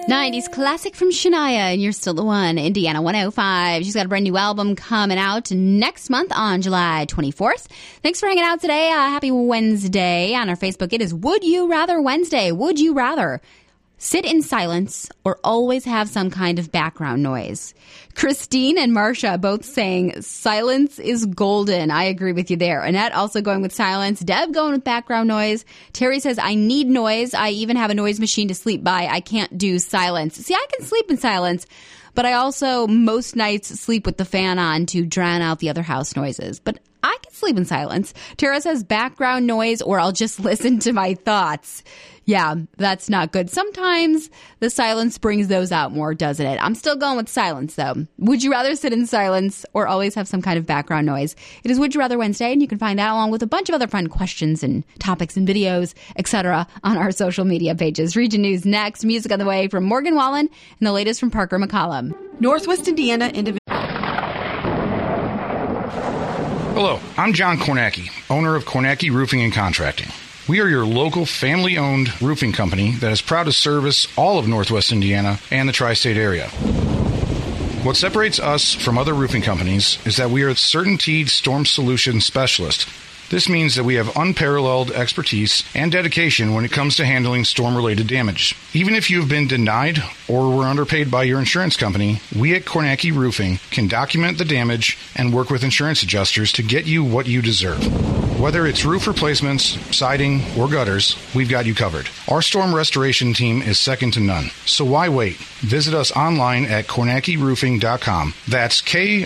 90s classic from Shania, and you're still the one. Indiana 105. She's got a brand new album coming out next month on July 24th. Thanks for hanging out today. Happy Wednesday. On our Facebook, it is Would You Rather Wednesday. Would you rather sit in silence or always have some kind of background noise? Christine and Marcia both saying silence is golden. I agree with you there. Annette also going with silence. Deb going with background noise. Terry says, I need noise. I even have a noise machine to sleep by. I can't do silence. See, I can sleep in silence, but I also most nights sleep with the fan on to drown out the other house noises. But I can sleep in silence. Tara says background noise or I'll just listen to my thoughts. Yeah, that's not good. Sometimes the silence brings those out more, doesn't it? I'm still going with silence, though. Would you rather sit in silence or always have some kind of background noise? It is Would You Rather Wednesday, and you can find that along with a bunch of other fun questions and topics and videos, etc. on our social media pages. Region News next. Music on the way from Morgan Wallen and the latest from Parker McCollum. Northwest Indiana Individual. Hello, I'm John Kornacki, owner of Kornacki Roofing and Contracting. We are your local family-owned roofing company that is proud to service all of Northwest Indiana and the tri-state area. What separates us from other roofing companies is that we are a CertainTeed Storm Solution Specialist. This means that we have unparalleled expertise and dedication when it comes to handling storm-related damage. Even if you've been denied or were underpaid by your insurance company, we at Kornacki Roofing can document the damage and work with insurance adjusters to get you what you deserve. Whether it's roof replacements, siding, or gutters, we've got you covered. Our storm restoration team is second to none. So why wait? Visit us online at KornackiRoofing.com. That's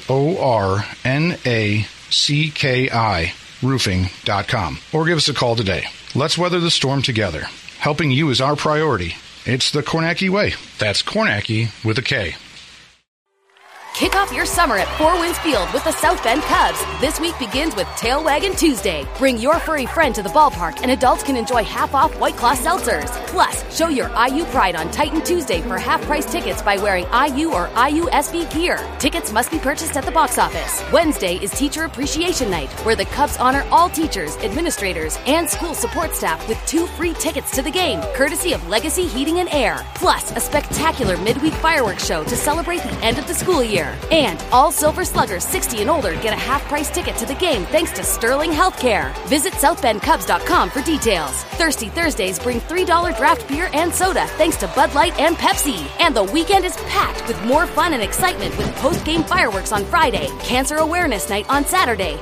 KORNACKI roofing.com, or give us a call today. Let's weather the storm together. Helping you is our priority. It's the Kornacki way. That's Kornacki with a K. Kick off your summer at Four Winds Field with the South Bend Cubs. This week begins with Tail Waggin' Tuesday. Bring your furry friend to the ballpark and adults can enjoy half-off White Claw seltzers. Plus, show your IU pride on Titan Tuesday for half-price tickets by wearing IU or IUSB gear. Tickets must be purchased at the box office. Wednesday is Teacher Appreciation Night, where the Cubs honor all teachers, administrators, and school support staff with 2 free tickets to the game, courtesy of Legacy Heating and Air. Plus, a spectacular midweek fireworks show to celebrate the end of the school year. And all Silver Sluggers 60 and older get a half-price ticket to the game thanks to Sterling Healthcare. Visit SouthBendCubs.com for details. Thirsty Thursdays bring $3 draft beer and soda thanks to Bud Light and Pepsi. And the weekend is packed with more fun and excitement with post-game fireworks on Friday, Cancer Awareness Night on Saturday,